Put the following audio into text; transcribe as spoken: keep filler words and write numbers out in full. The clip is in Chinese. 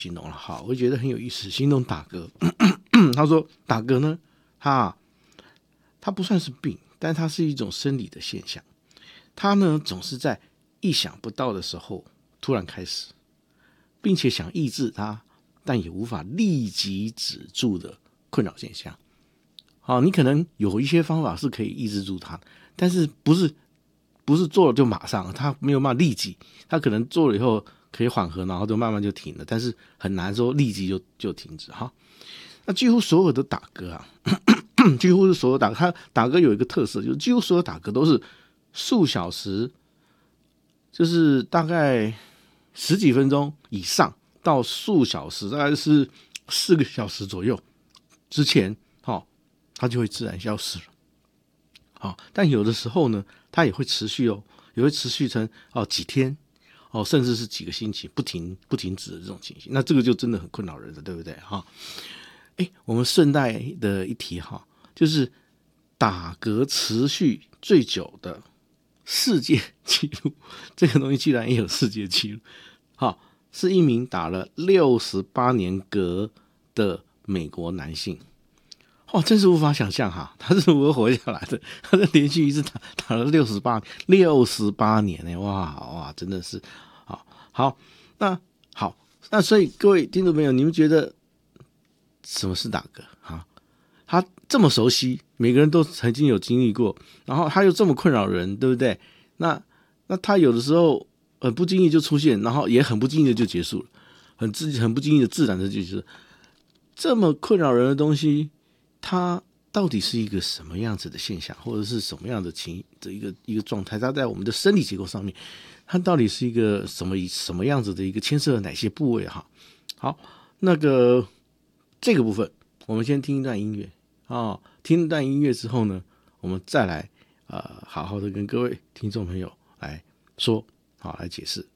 形容了，好，我觉得很有意思，形容打嗝。他说打嗝呢，他它不算是病，但它是一种生理的现象。它呢总是在意想不到的时候突然开始，并且想抑制它，但也无法立即止住的困扰现象。好，你可能有一些方法是可以抑制住它，但是不是不是做了就马上，它没有办法立即，它可能做了以后可以缓和，然后就慢慢就停了，但是很难说立即就就停止哈。那几乎所有的打嗝啊，几乎是所有打嗝，它打嗝有一个特色，就是几乎所有打嗝都是数小时，就是大概十几分钟以上到数小时，大概是四个小时左右之前，哦，它就会自然消失了。好，但有的时候呢，它也会持续哦，也会持续成哦几天哦，甚至是几个星期不停不停止的这种情形。那这个就真的很困扰人了，对不对？哈，哎，我们顺带的一提哈，就是打嗝持续最久的世界纪录，这个东西居然也有世界纪录。好，是一名打了六十八年嗝的美国男性。哦，真是无法想象哈，他是如何活下来的？他是连续一直打打了六十八六十八年呢，哇哇，真的是好好。那好，那所以各位听众朋友，你们觉得什么是打嗝啊？他这么熟悉，每个人都曾经有经历过，然后他又这么困扰人，对不对？那那他有的时候很不经意就出现，然后也很不经意的就结束了，很自很不经意的自然的就结束。这么困扰人的东西，它到底是一个什么样子的现象，或者是什么样的情的一个一个状态？它在我们的生理结构上面，它到底是一个什么什么样子的一个牵涉了哪些部位？哈，好，那个这个部分，我们先听一段音乐啊、哦，听一段音乐之后呢，我们再来呃好好的跟各位听众朋友来说，好来解释。